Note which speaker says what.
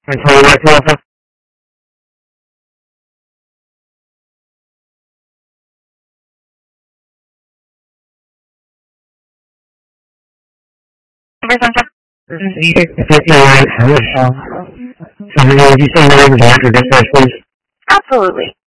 Speaker 1: Can I tell you what to offer? This is Edith, the 59 Hammer Shop. So, would you say your name is after this, please?
Speaker 2: Absolutely.